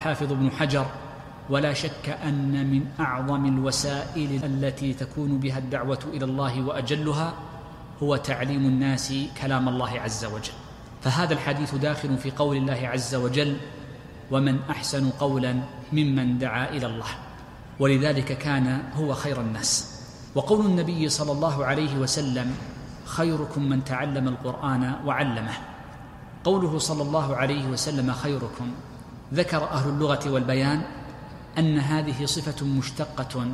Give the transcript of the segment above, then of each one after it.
الحافظ ابن حجر: ولا شك أن من أعظم الوسائل التي تكون بها الدعوة إلى الله وأجلها هو تعليم الناس كلام الله عز وجل. فهذا الحديث داخل في قول الله عز وجل: ومن أحسن قولا ممن دعا إلى الله، ولذلك كان هو خير الناس. وقول النبي صلى الله عليه وسلم: خيركم من تعلم القرآن وعلمه. قوله صلى الله عليه وسلم خيركم، ذكر أهل اللغة والبيان أن هذه صفة مشتقة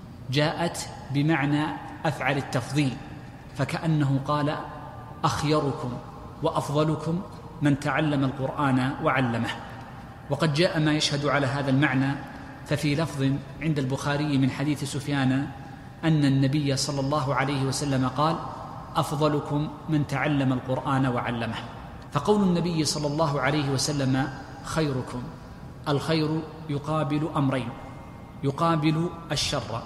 جاءت بمعنى أفعل التفضيل، فكأنه قال: أخيركم وأفضلكم من تعلم القرآن وعلمه. وقد جاء ما يشهد على هذا المعنى، ففي لفظ عند البخاري من حديث سفيان أن النبي صلى الله عليه وسلم قال: أفضلكم من تعلم القرآن وعلمه. فقول النبي صلى الله عليه وسلم خيركم، الخير يقابل أمرين: يقابل الشر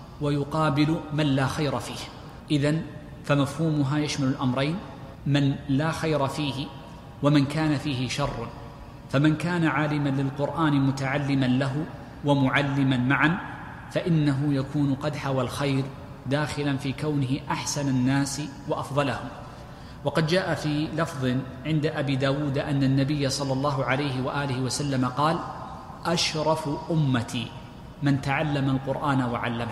ويقابل من لا خير فيه. إذن فمفهومها يشمل الأمرين: من لا خير فيه ومن كان فيه شر. فمن كان عالما للقرآن متعلما له ومعلما معا فإنه يكون قد حوى الخير داخلا في كونه أحسن الناس وأفضلهم. وقد جاء في لفظ عند أبي داود أن النبي صلى الله عليه وآله وسلم قال: أشرف أمتي من تعلم القرآن وعلمه.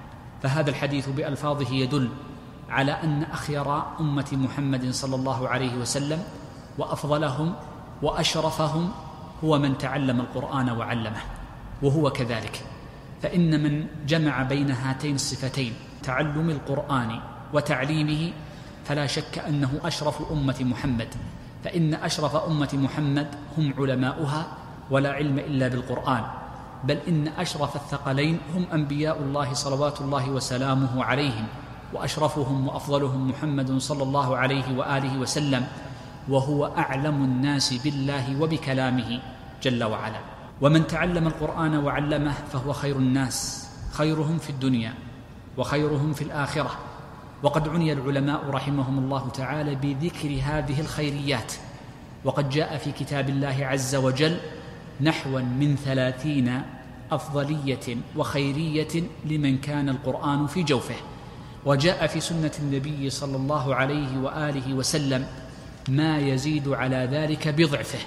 فهذا الحديث بألفاظه يدل على أن أخير أمة محمد صلى الله عليه وسلم وأفضلهم وأشرفهم هو من تعلم القرآن وعلمه. وهو كذلك، فإن من جمع بين هاتين الصفتين، تعلم القرآن وتعليمه، فلا شك أنه أشرف أمة محمد. فإن أشرف أمة محمد هم علماؤها، ولا علم إلا بالقرآن. بل إن أشرف الثقلين هم أنبياء الله صلوات الله وسلامه عليهم، وأشرفهم وأفضلهم محمد صلى الله عليه وآله وسلم، وهو أعلم الناس بالله وبكلامه جل وعلا. ومن تعلم القرآن وعلمه فهو خير الناس، خيرهم في الدنيا وخيرهم في الآخرة. وقد عني العلماء رحمهم الله تعالى بذكر هذه الخيريات، وقد جاء في كتاب الله عز وجل نحو من 30 أفضلية وخيرية لمن كان القرآن في جوفه. وجاء في سنة النبي صلى الله عليه وآله وسلم ما يزيد على ذلك بضعفه.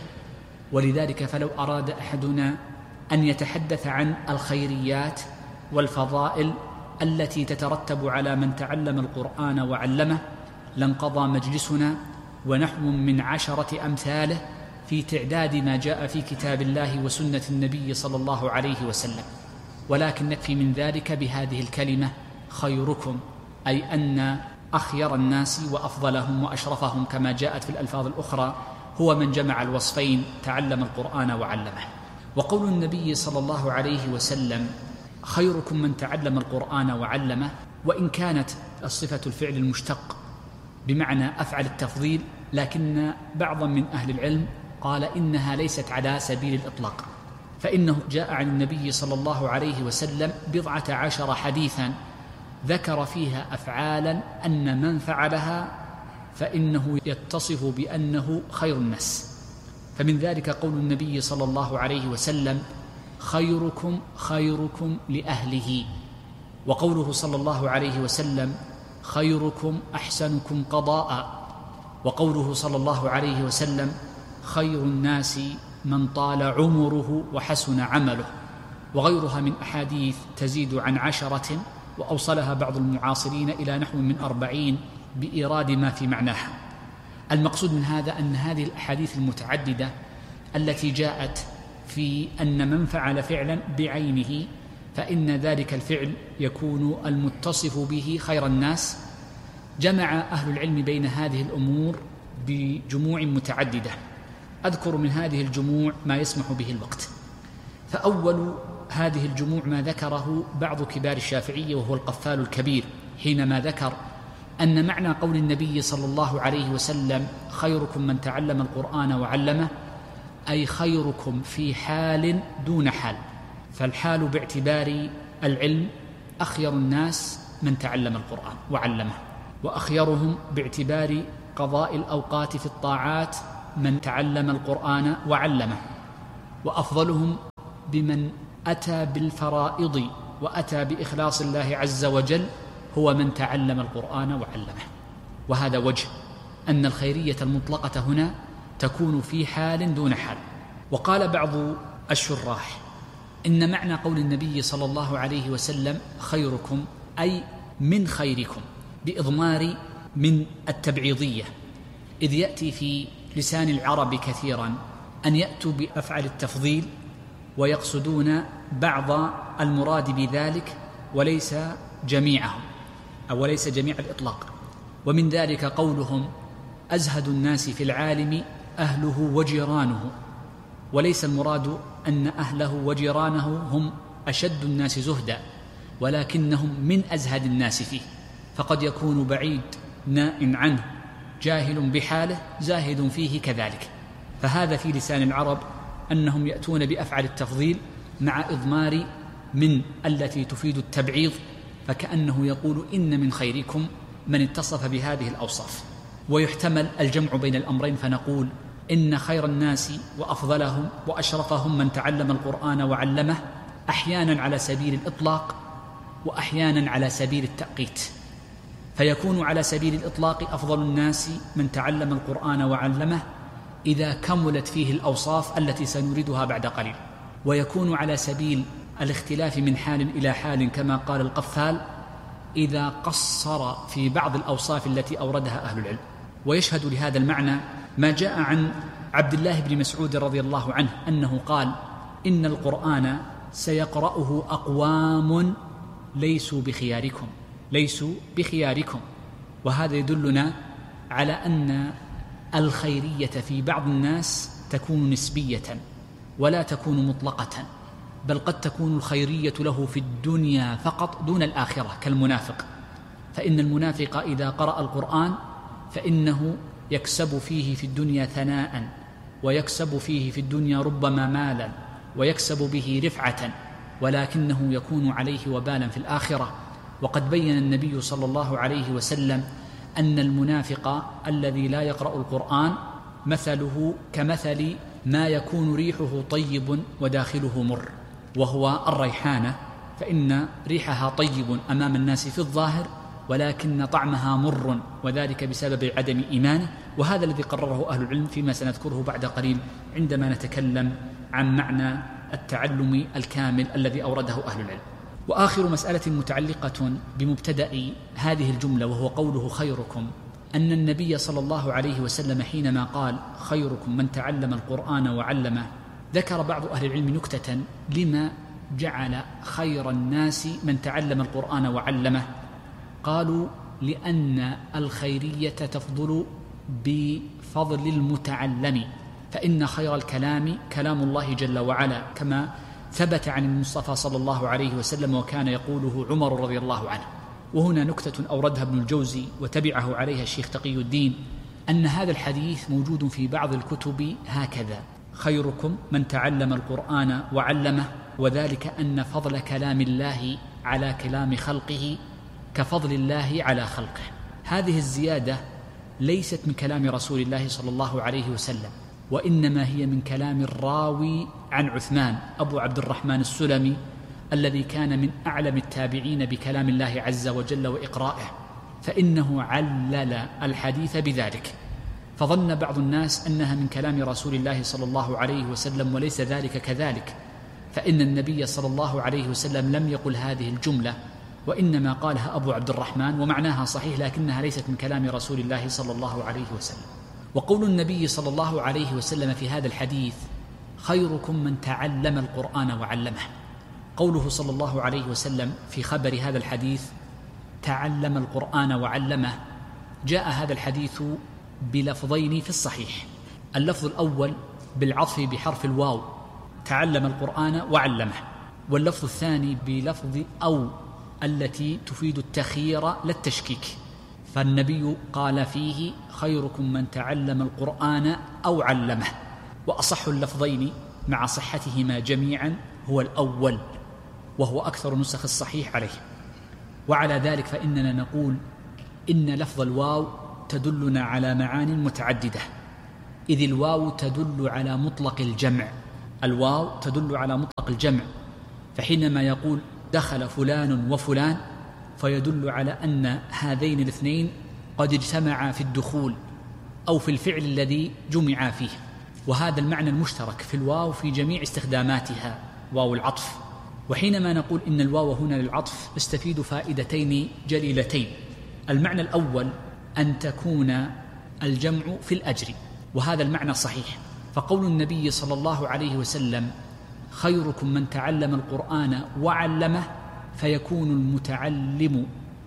ولذلك فلو أراد أحدنا أن يتحدث عن الخيريات والفضائل التي تترتب على من تعلم القرآن وعلمه لانقضى مجلسنا ونحو من 10 أمثاله في تعداد ما جاء في كتاب الله وسنة النبي صلى الله عليه وسلم. ولكن نكفي من ذلك بهذه الكلمة: خيركم، أي أن أخير الناس وأفضلهم وأشرفهم كما جاءت في الألفاظ الأخرى هو من جمع الوصفين: تعلم القرآن وعلمه. وقول النبي صلى الله عليه وسلم خيركم من تعلم القرآن وعلمه، وإن كانت الصفة الفعل المشتق بمعنى أفعل التفضيل، لكن بعضا من أهل العلم قال إنها ليست على سبيل الإطلاق، فإنه جاء عن النبي صلى الله عليه وسلم 14 حديثا ذكر فيها أفعالا أن من فعلها فإنه يتصف بأنه خير الناس. فمن ذلك قول النبي صلى الله عليه وسلم خيركم خيركم لأهله، وقوله صلى الله عليه وسلم خيركم أحسنكم قضاء، وقوله صلى الله عليه وسلم خير الناس من طال عمره وحسن عمله، وغيرها من أحاديث تزيد عن 10، وأوصلها بعض المعاصرين إلى نحو من 40 بإيراد ما في معناها. المقصود من هذا أن هذه الأحاديث المتعددة التي جاءت في أن من فعل فعلا بعينه فإن ذلك الفعل يكون المتصف به خير الناس، جمع أهل العلم بين هذه الأمور بجموع متعددة. أذكر من هذه الجموع ما يسمح به الوقت. فأول هذه الجموع ما ذكره بعض كبار الشافعية وهو القفال الكبير، حينما ذكر أن معنى قول النبي صلى الله عليه وسلم خيركم من تعلم القرآن وعلمه أي خيركم في حال دون حال. فالحال باعتبار العلم أخير الناس من تعلم القرآن وعلمه، وأخيرهم باعتبار قضاء الأوقات في الطاعات من تعلم القرآن وعلمه، وأفضلهم بمن أتى بالفرائض وأتى بإخلاص الله عز وجل هو من تعلم القرآن وعلمه. وهذا وجه أن الخيرية المطلقة هنا تكون في حال دون حال. وقال بعض الشراح إن معنى قول النبي صلى الله عليه وسلم خيركم أي من خيركم بإضمار من التبعيضية، إذ يأتي في لسان العرب كثيرا أن يأتوا بأفعال التفضيل ويقصدون بعض المراد بذلك وليس جميعهم أو وليس جميع الإطلاق. ومن ذلك قولهم أزهد الناس في العالم أهله وجيرانه، وليس المراد أن أهله وجيرانه هم أشد الناس زهدا، ولكنهم من أزهد الناس فيه، فقد يكون بعيد ناء عنه جاهل بحاله زاهد فيه كذلك. فهذا في لسان العرب أنهم يأتون بأفعال التفضيل مع إضمار من التي تفيد التبعيض، فكأنه يقول إن من خيركم من اتصف بهذه الأوصاف. ويحتمل الجمع بين الأمرين فنقول إن خير الناس وأفضلهم وأشرفهم من تعلم القرآن وعلمه، أحيانا على سبيل الإطلاق وأحيانا على سبيل التأقيت. فيكون على سبيل الإطلاق أفضل الناس من تعلم القرآن وعلمه إذا كملت فيه الأوصاف التي سنردها بعد قليل، ويكون على سبيل الاختلاف من حال إلى حال كما قال القفال إذا قصر في بعض الأوصاف التي أوردها أهل العلم. ويشهد لهذا المعنى ما جاء عن عبد الله بن مسعود رضي الله عنه أنه قال إن القرآن سيقرأه أقوام ليسوا بخياركم. وهذا يدلنا على أن الخيرية في بعض الناس تكون نسبية ولا تكون مطلقة، بل قد تكون الخيرية له في الدنيا فقط دون الآخرة، كالمنافق. فإن المنافق إذا قرأ القرآن فإنه يكسب فيه في الدنيا ثناء، ويكسب فيه في الدنيا ربما مالا، ويكسب به رفعة، ولكنه يكون عليه وبالا في الآخرة. وقد بين النبي صلى الله عليه وسلم أن المنافق الذي لا يقرأ القرآن مثله كمثل ما يكون ريحه طيب وداخله مر، وهو الريحانة، فإن ريحها طيب أمام الناس في الظاهر ولكن طعمها مر، وذلك بسبب عدم إيمانه. وهذا الذي قرره أهل العلم فيما سنذكره بعد قليل عندما نتكلم عن معنى التعلم الكامل الذي أورده أهل العلم. وآخر مسألة متعلقة بمبتدأ هذه الجملة وهو قوله خيركم، أن النبي صلى الله عليه وسلم حينما قال خيركم من تعلم القرآن وعلمه، ذكر بعض أهل العلم نكتة لما جعل خير الناس من تعلم القرآن وعلمه. قالوا لأن الخيرية تفضل بفضل المتعلم، فإن خير الكلام كلام الله جل وعلا كما ثبت عن المصطفى صلى الله عليه وسلم وكان يقوله عمر رضي الله عنه. وهنا نكتة أوردها ابن الجوزي وتبعه عليها الشيخ تقي الدين، أن هذا الحديث موجود في بعض الكتب هكذا: خيركم من تعلم القرآن وعلمه، وذلك أن فضل كلام الله على كلام خلقه كفضل الله على خلقه. هذه الزيادة ليست من كلام رسول الله صلى الله عليه وسلم، وإنما هي من كلام الراوي عن عثمان أبو عبد الرحمن السلمي الذي كان من أعلم التابعين بكلام الله عز وجل وإقرائه، فإنه علل الحديث بذلك، فظن بعض الناس أنها من كلام رسول الله صلى الله عليه وسلم، وليس ذلك كذلك، فإن النبي صلى الله عليه وسلم لم يقل هذه الجملة، وإنما قالها أبو عبد الرحمن، ومعناها صحيح لكنها ليست من كلام رسول الله صلى الله عليه وسلم. وقول النبي صلى الله عليه وسلم في هذا الحديث خيركم من تعلم القرآن وعلمه، قوله صلى الله عليه وسلم في خبر هذا الحديث تعلم القرآن وعلمه، جاء هذا الحديث بلفظين في الصحيح. اللفظ الأول بالعطف بحرف الواو تعلم القرآن وعلمه، واللفظ الثاني بلفظ أو التي تفيد التخيير لا التشكيك، فالنبي قال فيه خيركم من تعلم القرآن أو علمه. وأصح اللفظين مع صحتهما جميعا هو الأول، وهو أكثر نسخ الصحيح عليه. وعلى ذلك فإننا نقول إن لفظ الواو تدلنا على معان متعددة، إذ الواو تدل على مطلق الجمع الواو تدل على مطلق الجمع، فحينما يقول دخل فلان وفلان فيدل على أن هذين الاثنين قد اجتمعا في الدخول أو في الفعل الذي جمعا فيه، وهذا المعنى المشترك في الواو في جميع استخداماتها، واو العطف. وحينما نقول إن الواو هنا للعطف نستفيد فائدتين جليلتين. المعنى الأول أن تكون الجمع في الأجر، وهذا المعنى صحيح، فقول النبي صلى الله عليه وسلم خيركم من تعلم القرآن وعلمه فيكون المتعلم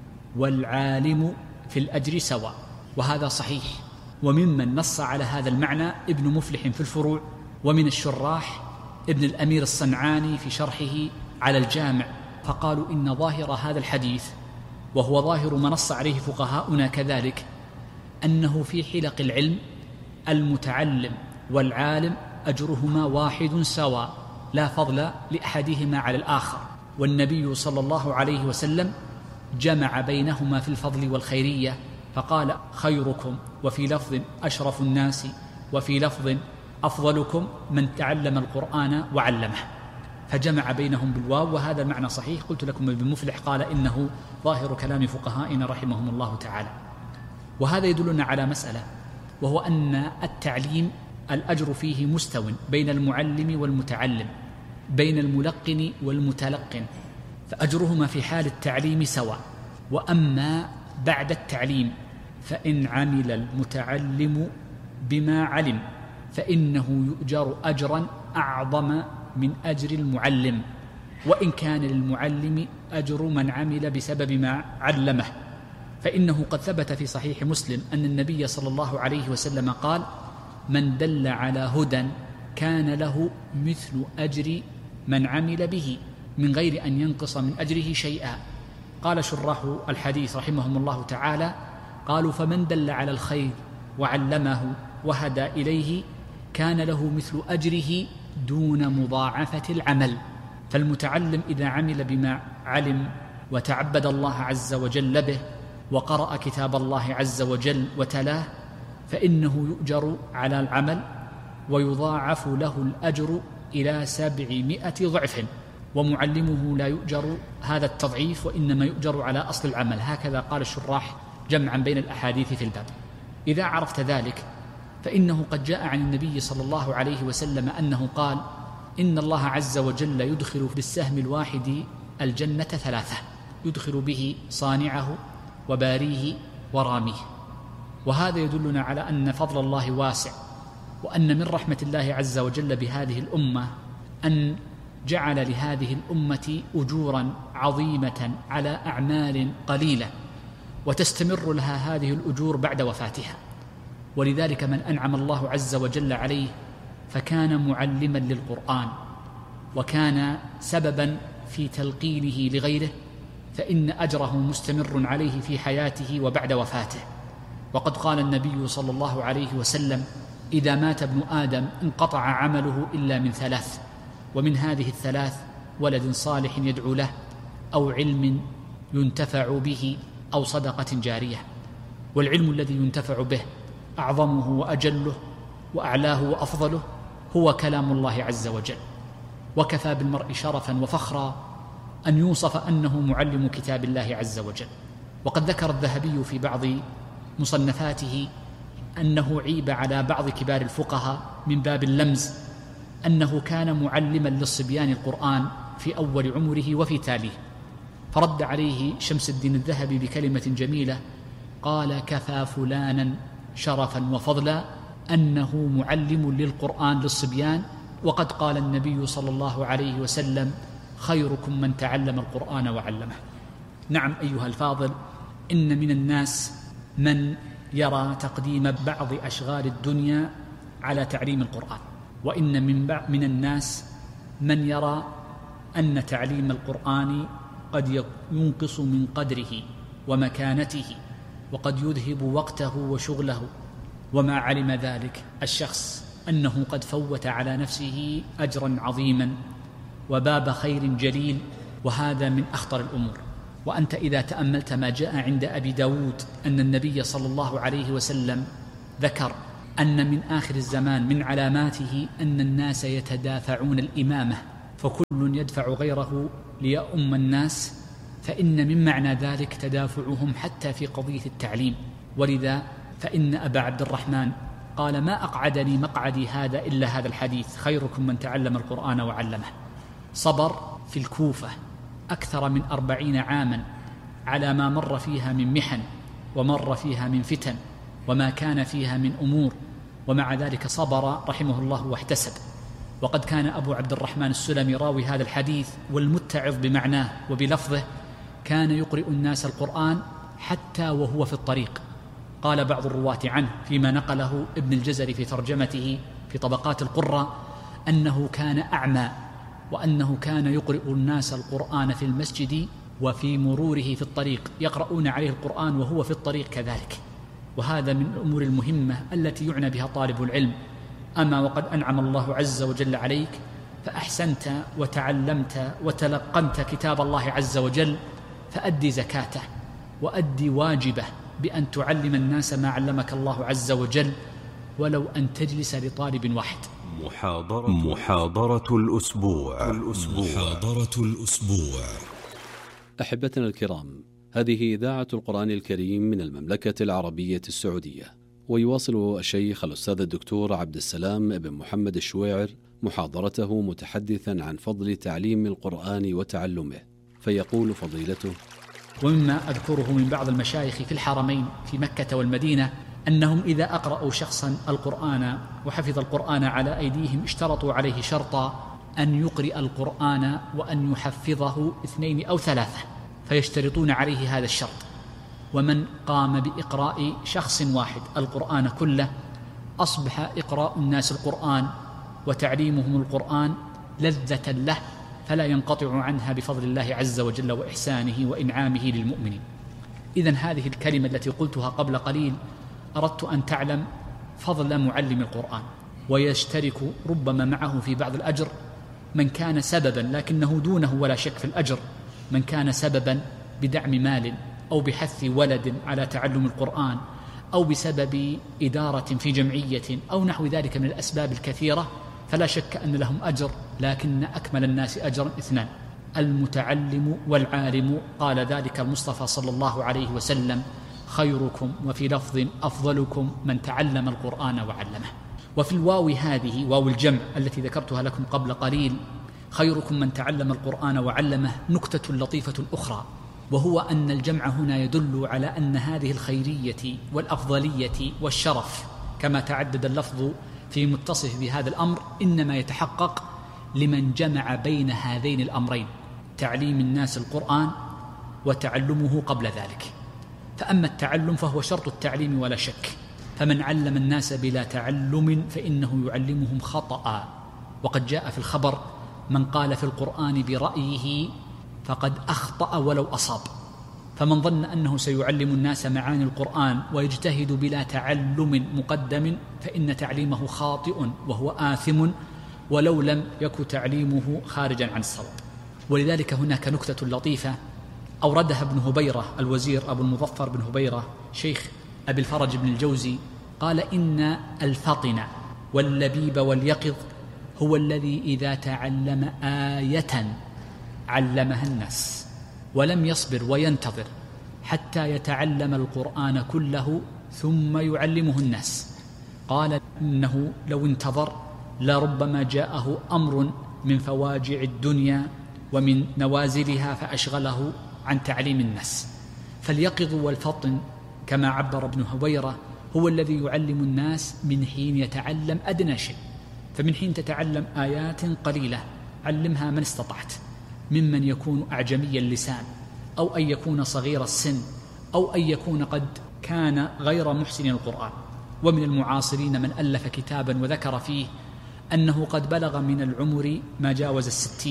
والعالم في الأجر سواء، وهذا صحيح. وممن نص على هذا المعنى ابن مفلح في الفروع، ومن الشراح ابن الأمير الصنعاني في شرحه على الجامع، فقالوا إن ظاهر هذا الحديث، وهو ظاهر ما نص عليه فقهاؤنا كذلك، أنه في حلق العلم المتعلم والعالم أجرهما واحد سواء، لا فضل لأحدهما على الآخر، والنبي صلى الله عليه وسلم جمع بينهما في الفضل والخيرية، فقال خيركم، وفي لفظ أشرف الناس، وفي لفظ أفضلكم من تعلم القرآن وعلمه، فجمع بينهم بالواو، وهذا المعنى صحيح. قلت لكم ابن مفلح قال إنه ظاهر كلام فقهائنا رحمهم الله تعالى. وهذا يدلنا على مسألة، وهو أن التعليم الأجر فيه مستو بين المعلم والمتعلم، بين الملقن والمتلقن، فأجرهما في حال التعليم سواء. وأما بعد التعليم فإن عمل المتعلم بما علم فإنه يؤجر أجرا أعظم من أجر المعلم، وإن كان للمعلم أجر من عمل بسبب ما علمه، فإنه قد ثبت في صحيح مسلم أن النبي صلى الله عليه وسلم قال من دل على هدى كان له مثل أجر من عمل به من غير أن ينقص من أجره شيئا. قال شراح الحديث رحمهم الله تعالى قالوا فمن دل على الخير وعلمه وهدى إليه كان له مثل أجره دون مضاعفة العمل. فالمتعلم إذا عمل بما علم وتعبد الله عز وجل به وقرأ كتاب الله عز وجل وتلاه فإنه يؤجر على العمل ويضاعف له الأجر إلى 700 ضعف، ومعلمه لا يؤجر هذا التضعيف وإنما يؤجر على أصل العمل. هكذا قال الشراح جمعا بين الأحاديث في الباب. إذا عرفت ذلك فإنه قد جاء عن النبي صلى الله عليه وسلم أنه قال إن الله عز وجل يدخل بالسهم الواحد الجنة 3، يدخل به صانعه وباريه وراميه. وهذا يدلنا على أن فضل الله واسع، وأن من رحمة الله عز وجل بهذه الأمة أن جعل لهذه الأمة أجورا عظيمة على أعمال قليلة، وتستمر لها هذه الأجور بعد وفاتها. ولذلك من أنعم الله عز وجل عليه فكان معلما للقرآن وكان سببا في تلقينه لغيره، فإن أجره مستمر عليه في حياته وبعد وفاته. وقد قال النبي صلى الله عليه وسلم إذا مات ابن آدم انقطع عمله إلا من 3، ومن هذه ال3 ولد صالح يدعو له أو علم ينتفع به أو صدقة جارية. والعلم الذي ينتفع به أعظمه وأجله وأعلاه وأفضله هو كلام الله عز وجل، وكفى بالمرء شرفا وفخرا أن يوصف أنه معلم كتاب الله عز وجل. وقد ذكر الذهبي في بعض مصنفاته أنه عيب على بعض كبار الفقهاء من باب اللمز أنه كان معلما للصبيان القرآن في أول عمره وفي تاليه، فرد عليه شمس الدين الذهبي بكلمة جميلة قال كفى فلانا شرفا وفضلا أنه معلم للقرآن للصبيان، وقد قال النبي صلى الله عليه وسلم خيركم من تعلم القرآن وعلمه. نعم أيها الفاضل، إن من الناس من يرى تقديم بعض أشغال الدنيا على تعليم القرآن، وإن من الناس من يرى أن تعليم القرآن قد ينقص من قدره ومكانته وقد يذهب وقته وشغله، وما علم ذلك الشخص أنه قد فوت على نفسه أجرا عظيما وباب خير جليل، وهذا من أخطر الأمور. وأنت إذا تأملت ما جاء عند أبي داود أن النبي صلى الله عليه وسلم ذكر أن من آخر الزمان من علاماته أن الناس يتدافعون الإمامة، فكل يدفع غيره ليؤم الناس، فإن من معنى ذلك تدافعهم حتى في قضية التعليم. ولذا فإن أبا عبد الرحمن قال: ما أقعدني مقعدي هذا إلا هذا الحديث: خيركم من تعلم القرآن وعلمه. صبر في الكوفة أكثر من 40 عاما على ما مر فيها من محن ومر فيها من فتن وما كان فيها من أمور، ومع ذلك صبر رحمه الله واحتسب. وقد كان أبو عبد الرحمن السلمي راوي هذا الحديث والمتعظ بمعناه وبلفظه كان يقرئ الناس القرآن حتى وهو في الطريق. قال بعض الرواة عنه فيما نقله ابن الجزري في ترجمته في طبقات القراء أنه كان أعمى، وأنه كان يقرئ الناس القرآن في المسجد وفي مروره في الطريق، يقرؤون عليه القرآن وهو في الطريق كذلك. وهذا من الأمور المهمة التي يعنى بها طالب العلم. أما وقد أنعم الله عز وجل عليك فأحسنت وتعلمت وتلقنت كتاب الله عز وجل، فأدي زكاته وأدي واجبه بأن تعلم الناس ما علمك الله عز وجل، ولو أن تجلس لطالب واحد. محاضرة الأسبوع. أحبتنا الكرام، هذه إذاعة القرآن الكريم من المملكة العربية السعودية، ويواصل الشيخ الأستاذ الدكتور عبد السلام بن محمد الشويعر محاضرته متحدثا عن فضل تعليم القرآن وتعلمه، فيقول فضيلته: ومما أذكره من بعض المشايخ في الحرمين في مكة والمدينة أنهم إذا أقرأوا شخصا القرآن وحفظ القرآن على أيديهم اشترطوا عليه شرطا أن يقرأ القرآن وأن يحفظه 2 أو 3، فيشترطون عليه هذا الشرط. ومن قام بإقراء شخص واحد القرآن كله أصبح إقراء الناس القرآن وتعليمهم القرآن لذة له، فلا ينقطع عنها بفضل الله عز وجل وإحسانه وإنعامه للمؤمنين. إذن هذه الكلمة التي قلتها قبل قليل أردت أن تعلم فضل معلم القرآن، ويشترك ربما معه في بعض الأجر من كان سببا، لكنه دونه ولا شك في الأجر، من كان سببا بدعم مال أو بحث ولد على تعلم القرآن أو بسبب إدارة في جمعية أو نحو ذلك من الأسباب الكثيرة، فلا شك أن لهم أجر، لكن أكمل الناس أجرا 2: المتعلم والعالم. قال ذلك المصطفى صلى الله عليه وسلم: خيركم، وفي لفظ أفضلكم، من تعلم القرآن وعلمه. وفي الواو هذه واو الجمع التي ذكرتها لكم قبل قليل، خيركم من تعلم القرآن وعلمه، نكتة لطيفة أخرى، وهو أن الجمع هنا يدل على أن هذه الخيرية والأفضلية والشرف كما تعدد اللفظ في متصف بهذا الأمر إنما يتحقق لمن جمع بين هذين الأمرين: تعليم الناس القرآن وتعلمه قبل ذلك. فأما التعلم فهو شرط التعليم ولا شك، فمن علم الناس بلا تعلم فإنه يعلمهم خطأ. وقد جاء في الخبر: من قال في القرآن برأيه فقد أخطأ ولو أصاب. فمن ظن أنه سيعلم الناس معاني القرآن ويجتهد بلا تعلم مقدم فإن تعليمه خاطئ وهو آثم، ولو لم يكن تعليمه خارجا عن الصواب. ولذلك هناك نكتة لطيفة أوردها ابن هبيرة الوزير أبو المظفر بن هبيرة شيخ أبي الفرج بن الجوزي، قال: إن الفطن واللبيب واليقظ هو الذي إذا تعلم آية علمها الناس، ولم يصبر وينتظر حتى يتعلم القرآن كله ثم يعلمه الناس. قال: إنه لو انتظر لربما جاءه أمر من فواجع الدنيا ومن نوازلها فأشغله عن تعليم الناس. فاليقظ والفطن كما عبر ابن هبيرة هو الذي يعلم الناس من حين يتعلم أدنى شيء. فمن حين تتعلم آيات قليلة علمها من استطعت، ممن يكون أعجمي اللسان أو أن يكون صغير السن أو أن يكون قد كان غير محسن القرآن. ومن المعاصرين من ألف كتابا وذكر فيه أنه قد بلغ من العمر ما جاوز 60،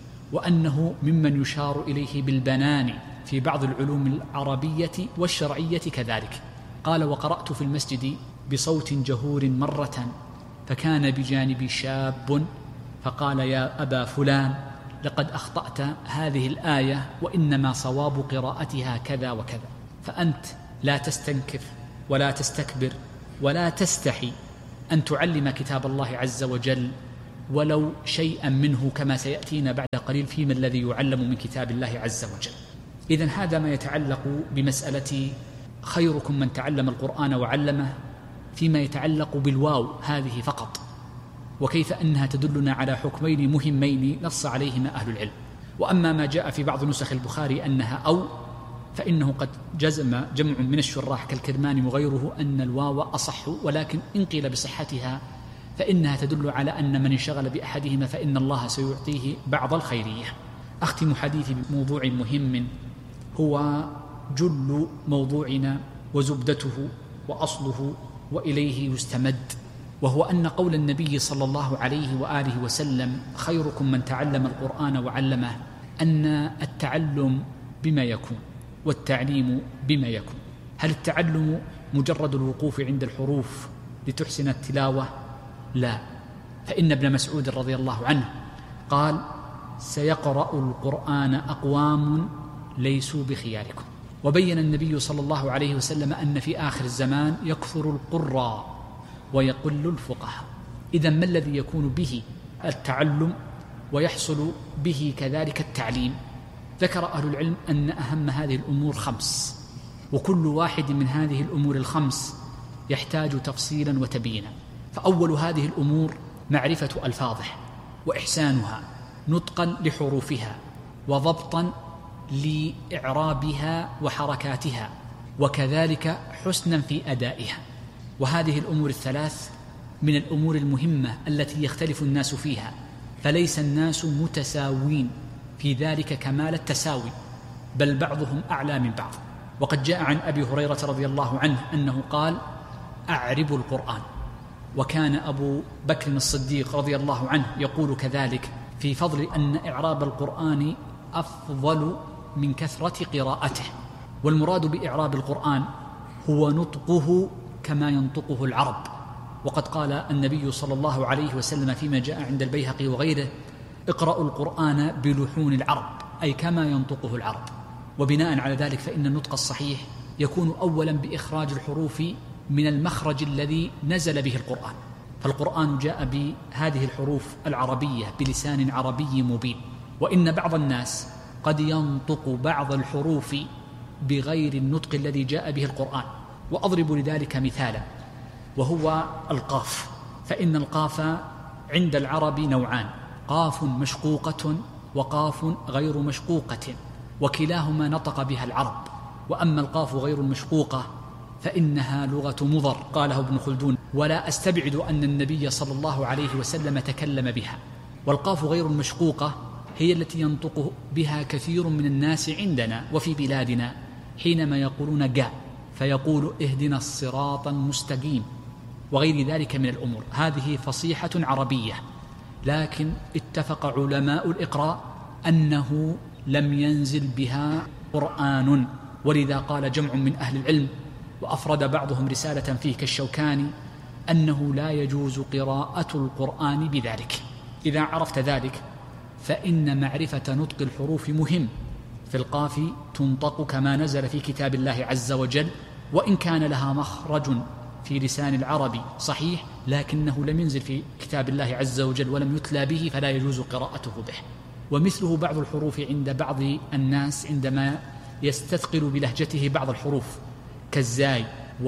وأنه ممن يشار إليه بالبنان في بعض العلوم العربية والشرعية كذلك. قال: وقرأت في المسجد بصوت جهور مرة، فكان بجانبي شاب فقال: يا أبا فلان، لقد أخطأت هذه الآية وإنما صواب قراءتها كذا وكذا. فأنت لا تستنكف ولا تستكبر ولا تستحي أن تعلم كتاب الله عز وجل ولو شيئا منه، كما سيأتينا بعد قليل فيما الذي يعلم من كتاب الله عز وجل. إذن هذا ما يتعلق بمسألة خيركم من تعلم القرآن وعلمه، فيما يتعلق بالواو هذه فقط، وكيف أنها تدلنا على حكمين مهمين نص عليهما أهل العلم. وأما ما جاء في بعض نسخ البخاري أنها أو، فإنه قد جزم جمع من الشراح كالكرماني وغيره أن الواو أصح، ولكن إن قيل بصحتها فإنها تدل على أن من انشغل بأحدهما فإن الله سيعطيه بعض الخيرية. أختم حديثي بموضوع مهم هو جل موضوعنا وزبدته وأصله وإليه يستمد، وهو أن قول النبي صلى الله عليه وآله وسلم خيركم من تعلم القرآن وعلمه، أن التعلم بما يكون والتعليم بما يكون. هل التعلم مجرد الوقوف عند الحروف لتحسن التلاوة؟ لا، فإن ابن مسعود رضي الله عنه قال سيقرأ القرآن أقوام ليسوا بخياركم. وبين النبي صلى الله عليه وسلم أن في آخر الزمان يكثر القراء ويقل الفقهاء. إذن ما الذي يكون به التعلم ويحصل به كذلك التعليم؟ ذكر أهل العلم أن أهم هذه الأمور 5، وكل واحد من هذه الأمور ال5 يحتاج تفصيلا وتبيينا. فأول هذه الأمور معرفة ألفاظه وإحسانها نطقا لحروفها وضبطا لإعرابها وحركاتها، وكذلك حسنا في أدائها. وهذه الأمور ال3 من الأمور المهمة التي يختلف الناس فيها، فليس الناس متساوين في ذلك كمال التساوي، بل بعضهم أعلى من بعض. وقد جاء عن أبي هريرة رضي الله عنه أنه قال أعربوا القرآن، وكان أبو بكر الصديق رضي الله عنه يقول كذلك في فضل أن إعراب القرآن أفضل من كثرة قراءته. والمراد بإعراب القرآن هو نطقه كما ينطقه العرب. وقد قال النبي صلى الله عليه وسلم فيما جاء عند البيهقي وغيره اقرأوا القرآن بلحون العرب، أي كما ينطقه العرب. وبناء على ذلك فإن النطق الصحيح يكون أولا بإخراج الحروف من المخرج الذي نزل به القرآن. فالقرآن جاء بهذه الحروف العربية بلسان عربي مبين، وإن بعض الناس قد ينطق بعض الحروف بغير النطق الذي جاء به القرآن. وأضرب لذلك مثالا، وهو القاف. فإن القاف عند العرب نوعان، قاف مشقوقة وقاف غير مشقوقة، وكلاهما نطق بها العرب. وأما القاف غير المشقوقة فإنها لغة مضر، قاله ابن خلدون، ولا أستبعد أن النبي صلى الله عليه وسلم تكلم بها. والقاف غير المشقوقة هي التي ينطق بها كثير من الناس عندنا وفي بلادنا حينما يقولون جاء، فيقول اهدنا الصراط المستقيم وغير ذلك من الأمور. هذه فصيحة عربية، لكن اتفق علماء الإقراء أنه لم ينزل بها قرآن، ولذا قال جمع من أهل العلم وأفرد بعضهم رسالة فيه كالشوكاني أنه لا يجوز قراءة القرآن بذلك. إذا عرفت ذلك فإن معرفة نطق الحروف مهم. في القاف تنطق كما نزل في كتاب الله عز وجل، وإن كان لها مخرج في لسان العرب صحيح، لكنه لم ينزل في كتاب الله عز وجل ولم يتلى به، فلا يجوز قراءته به. ومثله بعض الحروف عند بعض الناس عندما يستثقل بلهجته بعض الحروف كالزاي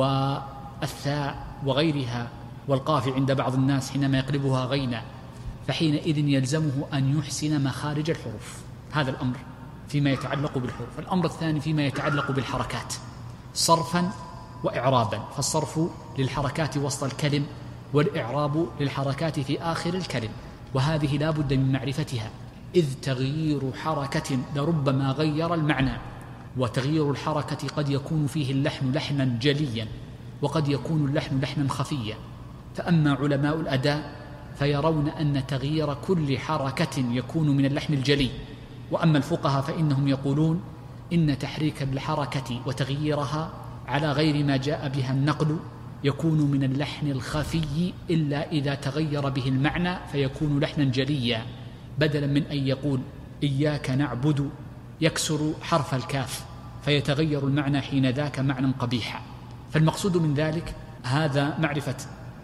والثاء وغيرها، والقاف عند بعض الناس حينما يقلبها غينا، فحينئذ يلزمه أن يحسن مخارج الحروف. هذا الأمر فيما يتعلق بالحروف. الأمر الثاني فيما يتعلق بالحركات صرفا وإعرابا، فالصرف للحركات وسط الكلم، والإعراب للحركات في آخر الكلم، وهذه لا بد من معرفتها، إذ تغيير حركة لربما غير المعنى. وتغيير الحركة قد يكون فيه اللحن لحنا جليا، وقد يكون اللحن لحنا خفيا. فأما علماء الأداء فيرون أن تغيير كل حركة يكون من اللحن الجلي، وأما الفقهاء فإنهم يقولون إن تحريك الحركة وتغييرها على غير ما جاء بها النقل يكون من اللحن الخفي، إلا إذا تغير به المعنى فيكون لحنا جليا، بدلا من أن يقول إياك نعبد يكسر حرف الكاف فيتغير المعنى حين ذاك معنى قبيحا. فالمقصود من ذلك هذا معرفة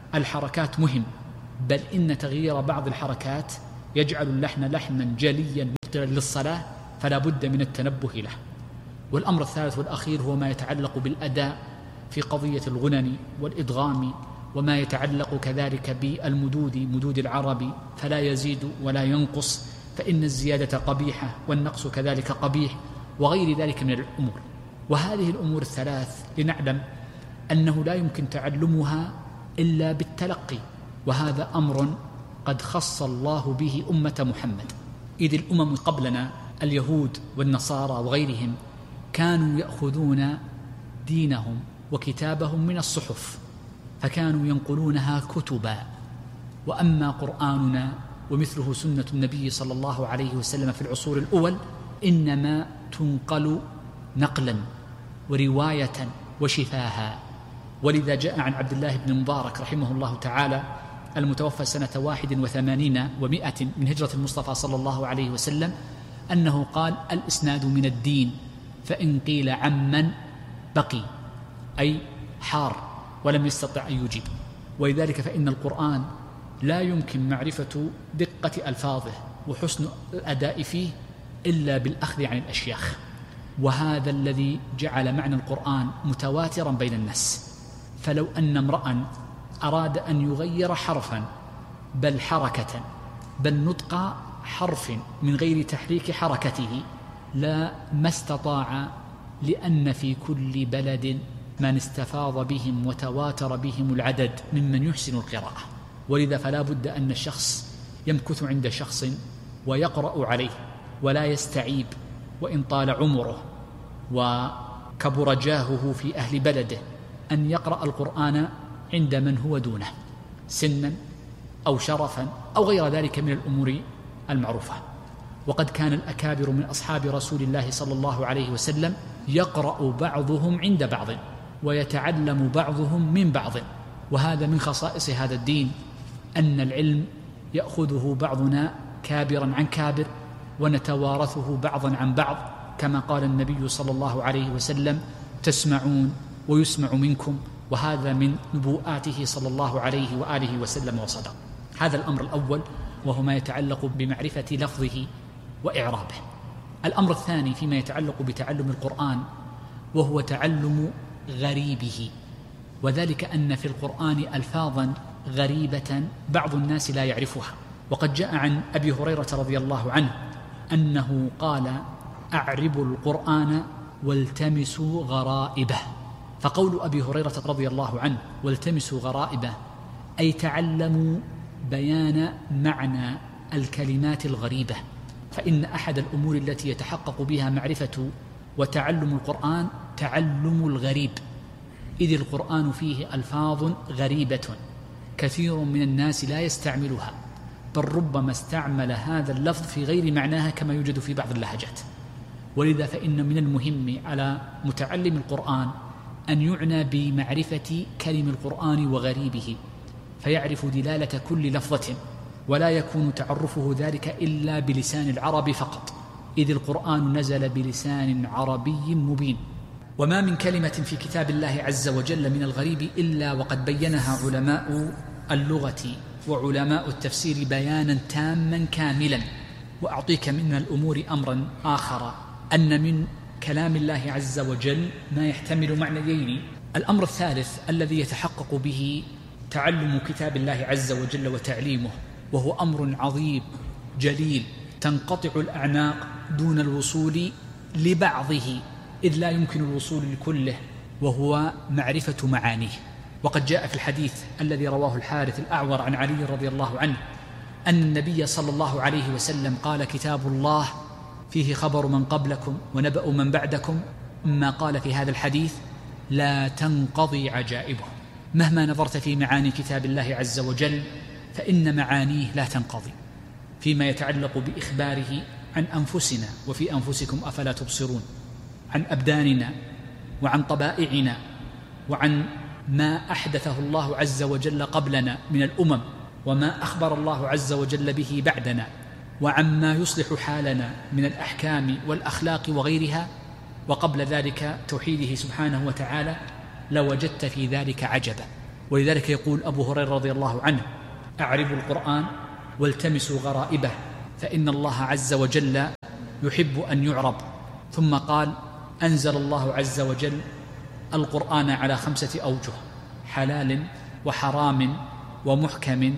الحركات مهم، بل إن تغيير بعض الحركات يجعل اللحن لحنا جليا مبطلا للصلاة، فلا بد من التنبه له. والأمر الثالث والأخير هو ما يتعلق بالأداء في قضية الغنن والإدغام، وما يتعلق كذلك بالمدود، مدود العرب، فلا يزيد ولا ينقص، فإن الزيادة قبيحة والنقص كذلك قبيح، وغير ذلك من الأمور. وهذه الأمور الثلاث لنعلم أنه لا يمكن تعلمها إلا بالتلقي، وهذا أمر قد خص الله به أمة محمد، إذ الأمم قبلنا اليهود والنصارى وغيرهم كانوا يأخذون دينهم وكتابهم من الصحف، فكانوا ينقلونها كتبا. وأما قرآننا ومثله سنة النبي صلى الله عليه وسلم في العصور الأول إنما تنقل نقلا ورواية وشفاها. ولذا جاء عن عبد الله بن مبارك رحمه الله تعالى المتوفى سنة 81 و100 من هجرة المصطفى صلى الله عليه وسلم أنه قال: الإسناد من الدين، فإن قيل عمن بقي، أي حار ولم يستطع أن يجيب. ولذلك فإن القرآن لا يمكن معرفة دقة ألفاظه وحسن الأداء فيه إلا بالأخذ عن الأشياخ، وهذا الذي جعل معنى القرآن متواترا بين الناس. فلو أن امرأ أراد أن يغير حرفا بل حركة بل نطق حرف من غير تحريك حركته لا ما استطاع، لأن في كل بلد من استفاض بهم وتواتر بهم العدد ممن يحسن القراءة. ولذا فلا بد أن الشخص يمكث عند شخص ويقرأ عليه ولا يستعيب، وإن طال عمره وكبر جاهه في أهل بلده، أن يقرأ القرآن عند من هو دونه سنا أو شرفا أو غير ذلك من الأمور المعروفة. وقد كان الأكابر من أصحاب رسول الله صلى الله عليه وسلم يقرأ بعضهم عند بعض ويتعلم بعضهم من بعض. وهذا من خصائص هذا الدين، أن العلم يأخذه بعضنا كابرا عن كابر، ونتوارثه بعضا عن بعض، كما قال النبي صلى الله عليه وسلم: تسمعون ويسمع منكم. وهذا من نبوءاته صلى الله عليه وآله وسلم وصدق. هذا الأمر الأول، وهو ما يتعلق بمعرفة لفظه وإعرابه. الأمر الثاني فيما يتعلق بتعلم القرآن، وهو تعلم غريبه، وذلك أن في القرآن ألفاظا غريبة بعض الناس لا يعرفها. وقد جاء عن أبي هريرة رضي الله عنه أنه قال: أعربوا القرآن والتمسوا غرائبه. فقول أبي هريرة رضي الله عنه والتمسوا غرائبه أي تعلموا بيان معنى الكلمات الغريبة، فإن أحد الأمور التي يتحقق بها معرفة وتعلم القرآن تعلم الغريب، إذ القرآن فيه ألفاظ غريبة كثير من الناس لا يستعملها، بل ربما استعمل هذا اللفظ في غير معناها كما يوجد في بعض اللهجات. ولذا فإن من المهم على متعلم القرآن أن يعنى بمعرفة كلم القرآن وغريبه، فيعرف دلالة كل لفظة، ولا يكون تعرفه ذلك إلا بلسان العرب فقط، إذ القرآن نزل بلسان عربي مبين. وما من كلمة في كتاب الله عز وجل من الغريب إلا وقد بينها علماء اللغة وعلماء التفسير بيانا تاما كاملا. وأعطيك من الأمور أمرا آخر، أن من كلام الله عز وجل ما يحتمل معنيين. الأمر الثالث الذي يتحقق به تعلم كتاب الله عز وجل وتعليمه، وهو أمر عظيم جليل تنقطع الأعناق دون الوصول لبعضه، إذ لا يمكن الوصول لكله، وهو معرفة معانيه. وقد جاء في الحديث الذي رواه الحارث الأعور عن علي رضي الله عنه أن النبي صلى الله عليه وسلم قال: كتاب الله فيه خبر من قبلكم ونبأ من بعدكم. ما قال في هذا الحديث: لا تنقضي عجائبه. مهما نظرت في معاني كتاب الله عز وجل فإن معانيه لا تنقضي، فيما يتعلق بإخباره عن أنفسنا وفي أنفسكم أفلا تبصرون، عن أبداننا وعن طبائعنا، وعن ما أحدثه الله عز وجل قبلنا من الأمم، وما أخبر الله عز وجل به بعدنا، وعما يصلح حالنا من الأحكام والأخلاق وغيرها، وقبل ذلك توحيده سبحانه وتعالى، لوجدت في ذلك عجبا. ولذلك يقول أبو هريرة رضي الله عنه: أعربوا القرآن والتمسوا غرائبه فإن الله عز وجل يحب أن يعرب. ثم قال: أنزل الله عز وجل القرآن على 5 أوجه: حلال وحرام ومحكم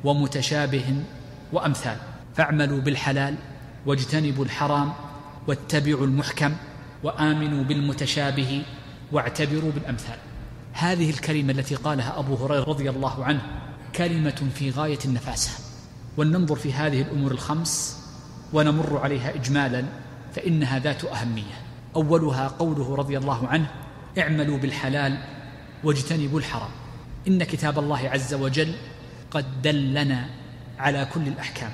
ومتشابه وأمثال، فاعملوا بالحلال واجتنبوا الحرام واتبعوا المحكم وآمنوا بالمتشابه واعتبروا بالأمثال. هذه الكلمة التي قالها أبو هريرة رضي الله عنه كلمة في غاية النفاسة. ولننظر في هذه الأمور ال5 ونمر عليها إجمالا فإنها ذات أهمية. أولها قوله رضي الله عنه: اعملوا بالحلال واجتنبوا الحرام. إن كتاب الله عز وجل قد دلنا على كل الأحكام،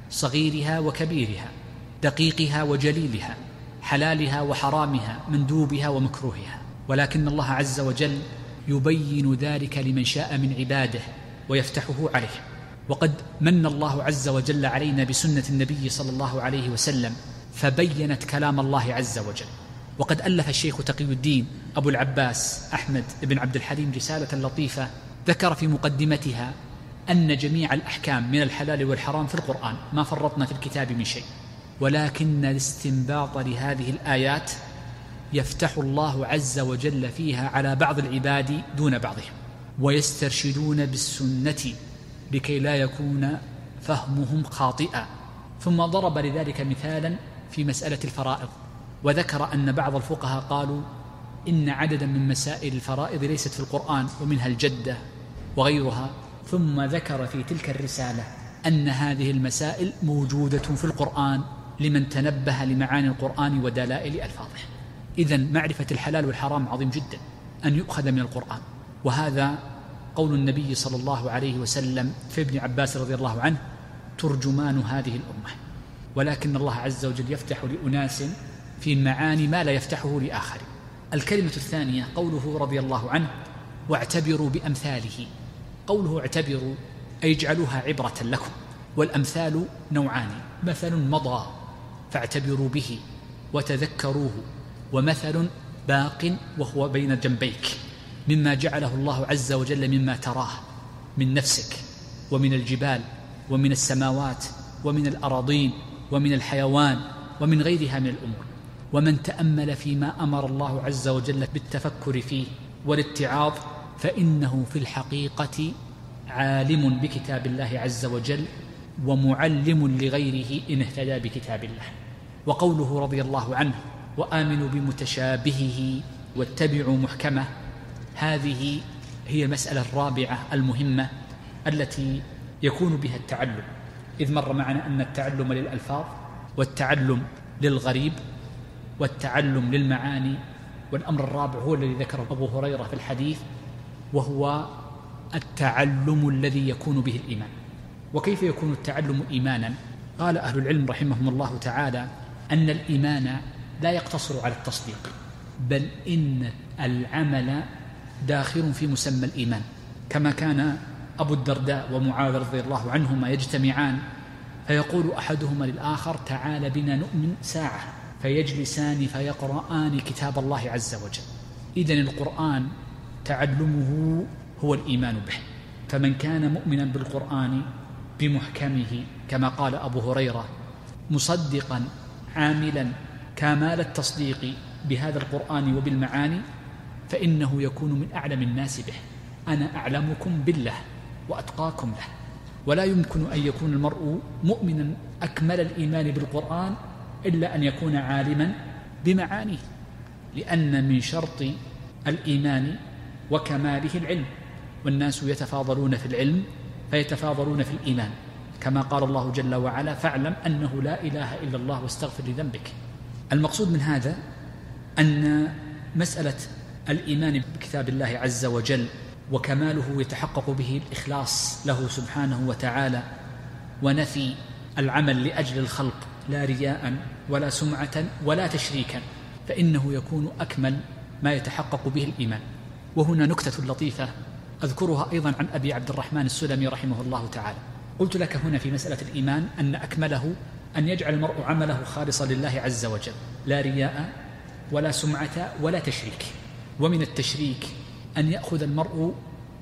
صغيرها وكبيرها، دقيقها وجليلها، حلالها وحرامها، مندوبها ومكروهها، ولكن الله عز وجل يبين ذلك لمن شاء من عباده ويفتحه عليه. وقد من الله عز وجل علينا بسنة النبي صلى الله عليه وسلم فبينت كلام الله عز وجل. وقد ألف الشيخ تقي الدين أبو العباس أحمد بن عبد الحليم رسالة لطيفة ذكر في مقدمتها أن جميع الأحكام من الحلال والحرام في القرآن، ما فرطنا في الكتاب من شيء، ولكن الاستنباط لهذه الآيات يفتح الله عز وجل فيها على بعض العباد دون بعضهم، ويسترشدون بالسنة لكي لا يكون فهمهم خاطئا. ثم ضرب لذلك مثالا في مسألة الفرائض، وذكر أن بعض الفقهاء قالوا إن عددا من مسائل الفرائض ليست في القرآن ومنها الجدة وغيرها، ثم ذكر في تلك الرسالة أن هذه المسائل موجودة في القرآن لمن تنبه لمعاني القرآن ودلائل ألفاظه. إذن معرفة الحلال والحرام عظيم جدا أن يؤخذ من القرآن، وهذا قول النبي صلى الله عليه وسلم في ابن عباس رضي الله عنه: ترجمان هذه الأمة. ولكن الله عز وجل يفتح لأناس في المعاني ما لا يفتحه لآخر. الكلمة الثانية قوله رضي الله عنه: واعتبروا بأمثاله. قوله اعتبروا أي اجعلوها عبرة لكم، والأمثال نوعان: مثل مضى فاعتبروا به وتذكروه، ومثل باق وهو بين جنبيك مما جعله الله عز وجل مما تراه من نفسك ومن الجبال ومن السماوات ومن الأراضين ومن الحيوان ومن غيرها من الأمور. ومن تأمل فيما أمر الله عز وجل بالتفكر فيه والاتعاظ فإنه في الحقيقة عالم بكتاب الله عز وجل ومعلم لغيره إن اهتدى بكتاب الله. وقوله رضي الله عنه: وآمنوا بمتشابهه واتبعوا محكمه، هذه هي المسألة الرابعة المهمة التي يكون بها التعلم، إذ مر معنا أن التعلم للألفاظ والتعلم للغريب والتعلم للمعاني، والأمر الرابع هو الذي ذكره أبو هريرة في الحديث، وهو التعلم الذي يكون به الإيمان. وكيف يكون التعلم إيمانا؟ قال أهل العلم رحمهم الله تعالى أن الإيمان لا يقتصر على التصديق، بل إن العمل داخل في مسمى الإيمان، كما كان أبو الدرداء ومعاذ رضي الله عنهما يجتمعان فيقول أحدهما للآخر: تعال بنا نؤمن ساعة، فيجلسان فيقرآن كتاب الله عز وجل. إذن القرآن تعلمه هو الإيمان به، فمن كان مؤمنا بالقرآن بمحكمه كما قال أبو هريرة مصدقا عاملا كمال التصديق بهذا القرآن وبالمعاني، فإنه يكون من أعلم الناس به. أنا أعلمكم بالله وأتقاكم له. ولا يمكن أن يكون المرء مؤمنا أكمل الإيمان بالقرآن إلا أن يكون عالما بمعانيه، لأن من شرط الإيمان وكماله العلم، والناس يتفاضلون في العلم فيتفاضلون في الإيمان، كما قال الله جل وعلا: فاعلم أنه لا إله إلا الله واستغفر لذنبك. المقصود من هذا أن مسألة الإيمان بكتاب الله عز وجل وكماله يتحقق به الإخلاص له سبحانه وتعالى، ونفي العمل لأجل الخلق لا رياء ولا سمعة ولا تشريكا، فإنه يكون أكمل ما يتحقق به الإيمان. وهنا نكتة لطيفة أذكرها أيضا عن أبي عبد الرحمن السلمي رحمه الله تعالى. قلت لك هنا في مسألة الإيمان أن أكمله أن يجعل المرء عمله خالصا لله عز وجل، لا رياء ولا سمعة ولا تشريك. ومن التشريك أن يأخذ المرء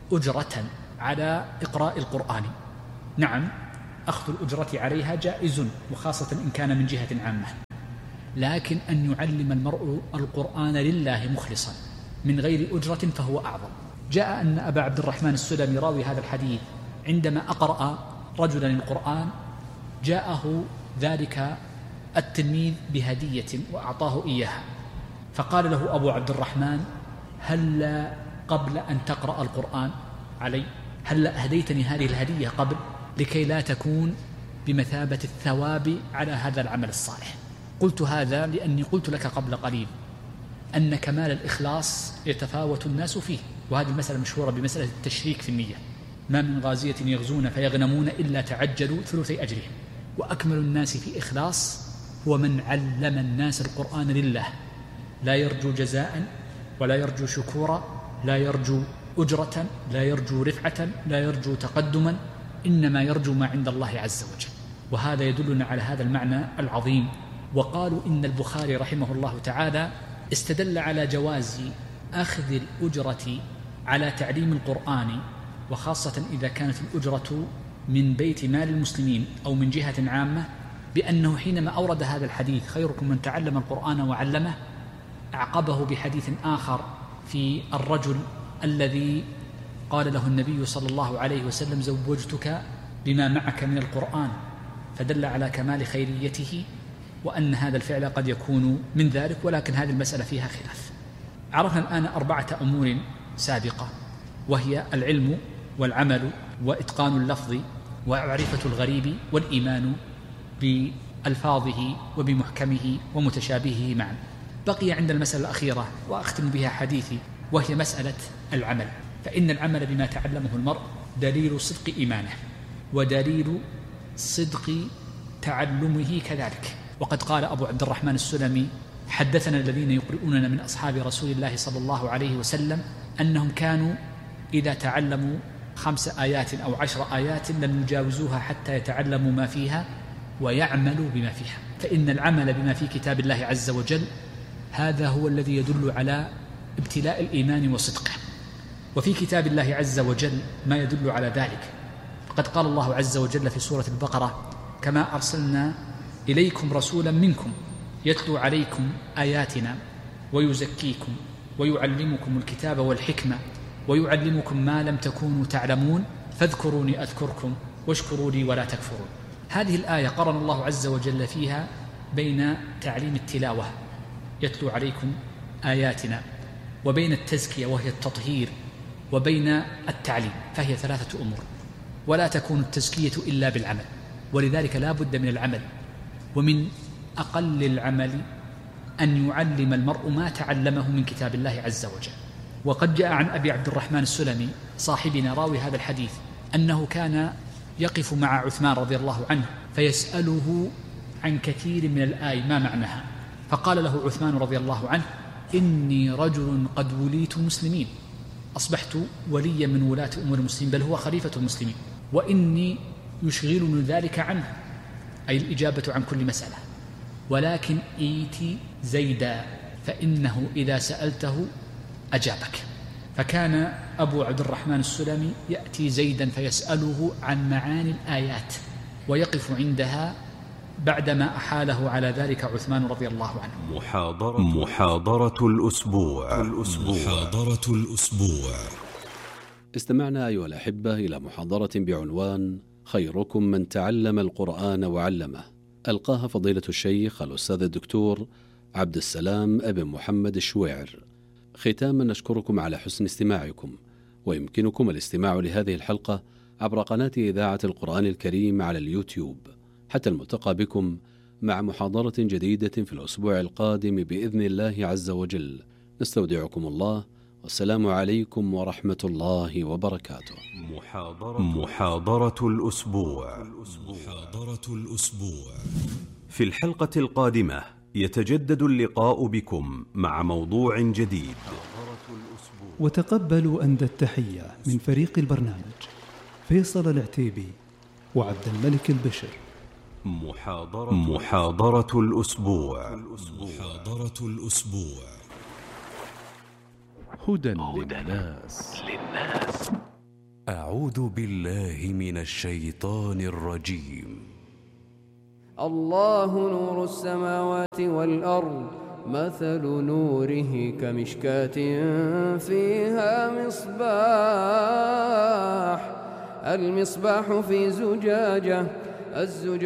أجرة على إقراء القرآن، نعم أخذ الأجرة عليها جائز، وخاصة إن كان من جهة عامة، لكن أن يعلم المرء القرآن لله مخلصا من غير أجرة فهو أعظم. جاء أن أبا عبد الرحمن السلمي راوي هذا الحديث عندما أقرأ رجلا القرآن جاءه ذلك التلميذ بهدية وأعطاه إياها، فقال له أبو عبد الرحمن: هل قبل أن تقرأ القرآن علي هل أهديتني هذه الهدية قبل، لكي لا تكون بمثابة الثواب على هذا العمل الصالح؟ قلت هذا لأني قلت لك قبل قليل أن كمال الإخلاص يتفاوت الناس فيه، وهذه المسألة مشهورة بمسألة التشريك في النية. ما من غازية يغزون فيغنمون إلا تعجلوا ثلثي أجرهم، وأكمل الناس في إخلاص هو من علم الناس القرآن لله، لا يرجو جزاء ولا يرجو شكورا، لا يرجو أجرة، لا يرجو رفعة، لا يرجو تقدما، إنما يرجو ما عند الله عز وجل. وهذا يدلنا على هذا المعنى العظيم. وقالوا إن البخاري رحمه الله تعالى استدل على جواز أخذ الأجرة على تعليم القرآن، وخاصة إذا كانت الأجرة من بيت مال المسلمين أو من جهة عامة، بأنه حينما أورد هذا الحديث خيركم من تعلم القرآن وعلمه أعقبه بحديث آخر في الرجل الذي قال له النبي صلى الله عليه وسلم: زوجتك بما معك من القرآن، فدل على كمال خيريته وأن هذا الفعل قد يكون من ذلك، ولكن هذه المسألة فيها خلاف. عرفنا الآن 4 أمور سابقة، وهي العلم والعمل وإتقان اللفظ ومعرفة الغريب والإيمان بألفاظه وبمحكمه ومتشابهه معا. بقي عند المسألة الأخيرة وأختم بها حديثي، وهي مسألة العمل. فإن العمل بما تعلمه المرء دليل صدق إيمانه ودليل صدق تعلمه كذلك. وقد قال أبو عبد الرحمن السلمي: حدثنا الذين يقرؤوننا من أصحاب رسول الله صلى الله عليه وسلم أنهم كانوا إذا تعلموا 5 آيات أو 10 آيات لم يجاوزوها حتى يتعلموا ما فيها ويعملوا بما فيها. فإن العمل بما في كتاب الله عز وجل هذا هو الذي يدل على ابتلاء الإيمان وصدقه. وفي كتاب الله عز وجل ما يدل على ذلك، فقد قال الله عز وجل في سورة البقرة: كما أرسلنا إليكم رسولا منكم يتلو عليكم آياتنا ويزكيكم ويعلمكم الكتاب والحكمة ويعلمكم ما لم تكونوا تعلمون فاذكروني أذكركم واشكروا لي ولا تكفرون. هذه الآية قرن الله عز وجل فيها بين تعليم التلاوة يتلو عليكم آياتنا، وبين التزكية وهي التطهير، وبين التعليم، فهي 3 أمور، ولا تكون التزكية إلا بالعمل، ولذلك لا بد من العمل. ومن أقل العمل أن يعلم المرء ما تعلمه من كتاب الله عز وجل. وقد جاء عن أبي عبد الرحمن السلمي صاحبنا راوي هذا الحديث أنه كان يقف مع عثمان رضي الله عنه فيسأله عن كثير من الآي ما معناها، فقال له عثمان رضي الله عنه: إني رجل قد وليت مسلمين، أصبحت وليا من ولاة أمور المسلمين، بل هو خليفة المسلمين، وإني يشغلني ذلك عنه، أي الإجابة عن كل مسألة، ولكن إيتي زيدا فإنه إذا سألته أجابك. فكان أبو عبد الرحمن السلمي يأتي زيدا فيسأله عن معاني الآيات ويقف عندها بعدما أحاله على ذلك عثمان رضي الله عنه. محاضرة الأسبوع. استمعنا أيها الأحبة إلى محاضرة بعنوان خيركم من تعلم القرآن وعلمه، ألقاها فضيلة الشيخ الأستاذ الدكتور عبد السلام ابن محمد الشويعر. ختاما نشكركم على حسن استماعكم، ويمكنكم الاستماع لهذه الحلقة عبر قناة إذاعة القرآن الكريم على اليوتيوب. حتى الملتقى بكم مع محاضرة جديدة في الأسبوع القادم بإذن الله عز وجل. نستودعكم الله، والسلام عليكم ورحمة الله وبركاته. محاضرة الأسبوع. في الحلقة القادمة يتجدد اللقاء بكم مع موضوع جديد. وتقبلوا أندى التحية من فريق البرنامج فيصل العتيبي وعبد الملك البشر. محاضرة الأسبوع. هدى للناس. أعوذ بالله من الشيطان الرجيم. الله نور السماوات والأرض، مثل نوره كمشكاة فيها مصباح، المصباح في زجاجة، الزجاجة